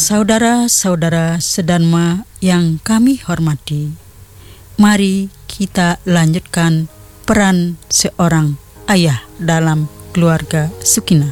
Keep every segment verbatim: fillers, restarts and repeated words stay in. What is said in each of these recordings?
Saudara-saudara sedharma yang kami hormati, mari kita lanjutkan peran seorang ayah dalam keluarga Sukina.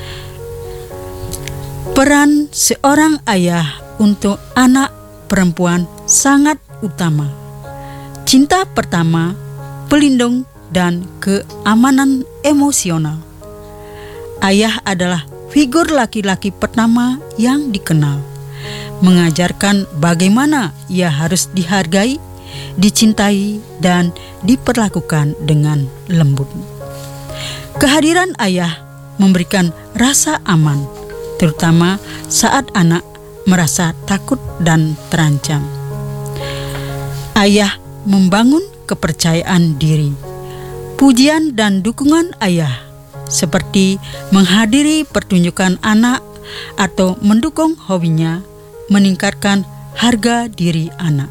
Peran seorang ayah untuk anak perempuan sangat utama. Cinta pertama, pelindung dan keamanan emosional. Ayah adalah figur laki-laki pertama yang dikenal, mengajarkan bagaimana ia harus dihargai, dicintai, dan diperlakukan dengan lembut. Kehadiran ayah memberikan rasa aman, terutama saat anak merasa takut dan terancam. Ayah membangun kepercayaan diri. Pujian dan dukungan ayah seperti menghadiri pertunjukan anak atau mendukung hobinya meningkatkan harga diri anak.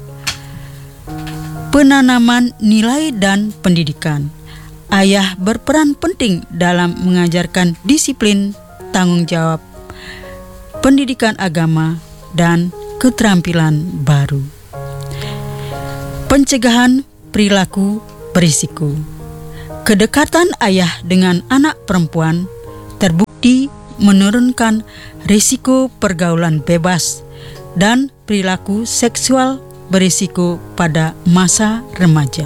Penanaman nilai dan pendidikan. Ayah berperan penting dalam mengajarkan disiplin, tanggung jawab, pendidikan agama, dan keterampilan baru. Pencegahan perilaku berisiko. Kedekatan ayah dengan anak perempuan terbukti menurunkan risiko pergaulan bebas dan perilaku seksual berisiko pada masa remaja.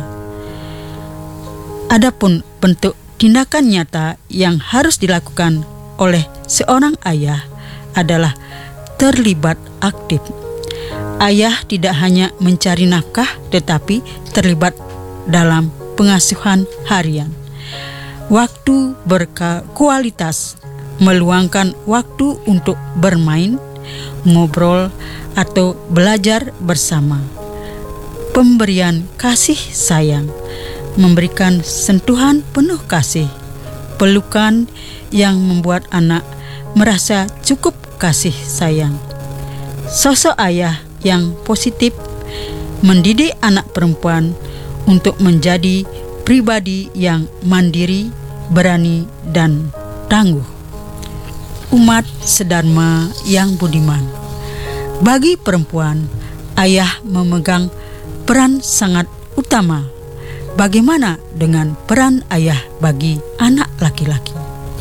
Adapun bentuk tindakan nyata yang harus dilakukan oleh seorang ayah adalah terlibat aktif. Ayah tidak hanya mencari nafkah, tetapi terlibat dalam pengasuhan harian. Waktu berkualitas, meluangkan waktu untuk bermain, ngobrol, atau belajar bersama. Pemberian kasih sayang, memberikan sentuhan penuh kasih, pelukan yang membuat anak merasa cukup kasih sayang. Sosok ayah yang positif mendidik anak perempuan untuk menjadi pribadi yang mandiri, berani, dan tangguh. Umat sedharma yang budiman. Bagi perempuan, ayah memegang peran sangat utama. Bagaimana dengan peran ayah bagi anak laki-laki?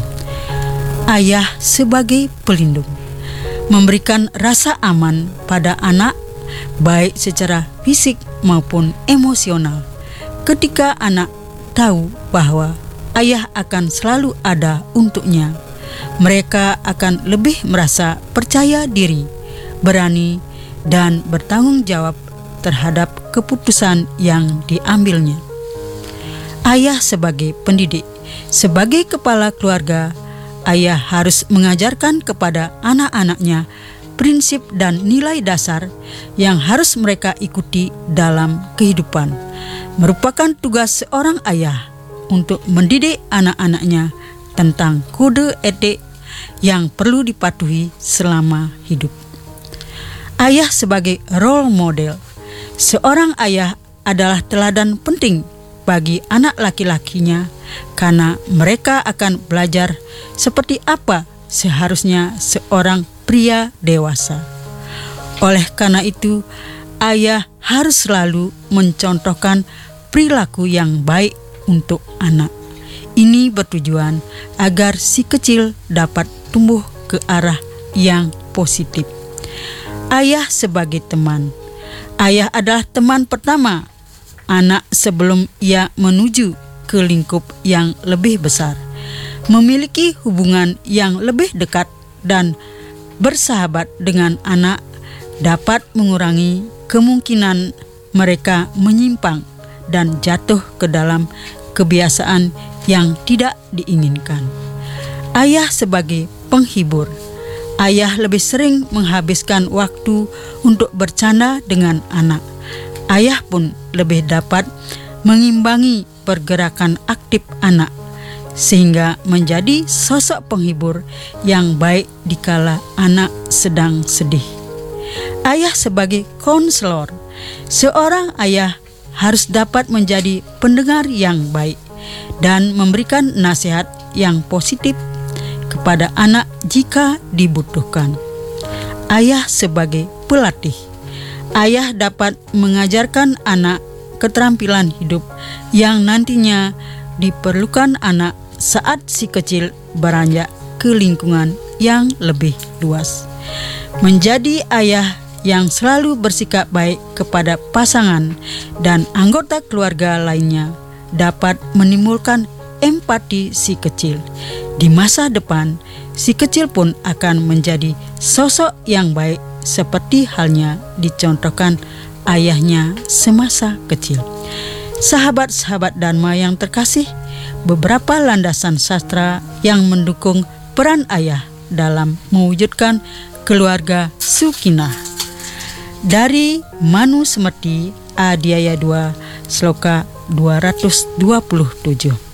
Ayah sebagai pelindung, memberikan rasa aman pada anak baik secara fisik maupun emosional. Ketika anak tahu bahwa ayah akan selalu ada untuknya, mereka akan lebih merasa percaya diri, berani, dan bertanggung jawab terhadap keputusan yang diambilnya. Ayah sebagai pendidik, sebagai kepala keluarga, ayah harus mengajarkan kepada anak-anaknya prinsip dan nilai dasar yang harus mereka ikuti dalam kehidupan. Merupakan tugas seorang ayah untuk mendidik anak-anaknya tentang kode etik yang perlu dipatuhi selama hidup. Ayah sebagai role model. Seorang ayah adalah teladan penting bagi anak laki-lakinya karena mereka akan belajar seperti apa seharusnya seorang pria dewasa. Oleh karena itu, ayah harus selalu mencontohkan perilaku yang baik untuk anak. Ini bertujuan agar si kecil dapat tumbuh ke arah yang positif. Ayah sebagai teman. Ayah adalah teman pertama anak sebelum ia menuju ke lingkup yang lebih besar. Memiliki hubungan yang lebih dekat dan bersahabat dengan anak dapat mengurangi kemungkinan mereka menyimpang dan jatuh ke dalam kebiasaan yang tidak diinginkan. Ayah sebagai penghibur. Ayah lebih sering menghabiskan waktu untuk bercanda dengan anak. Ayah pun lebih dapat mengimbangi pergerakan aktif anak, sehingga menjadi sosok penghibur yang baik dikala anak sedang sedih. Ayah sebagai konselor. Seorang ayah harus dapat menjadi pendengar yang baik dan memberikan nasihat yang positif kepada anak jika dibutuhkan. ayah sebagai pelatih. Ayah dapat mengajarkan anak keterampilan hidup yang nantinya diperlukan anak saat si kecil beranjak ke lingkungan yang lebih luas. Menjadi ayah yang selalu bersikap baik kepada pasangan dan anggota keluarga lainnya dapat menimbulkan empati si kecil. Di masa depan, si kecil pun akan menjadi sosok yang baik seperti halnya dicontohkan ayahnya semasa kecil. Sahabat-sahabat Dharma yang terkasih, beberapa landasan sastra yang mendukung peran ayah dalam mewujudkan keluarga Sukinah. Dari Manu Semerti, Adhyaya dua, Sloka dua ratus dua puluh tujuh.